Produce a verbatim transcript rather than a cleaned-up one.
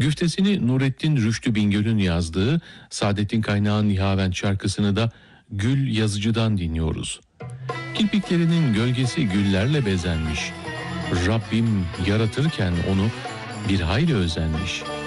Güftesini Nurettin Rüştü Bingöl'ün yazdığı Saadettin Kaynağ'ın Nihavent şarkısını da Gül Yazıcı'dan dinliyoruz. Kirpiklerinin gölgesi güllerle bezenmiş. Rabbim yaratırken onu bir hayli özenmiş.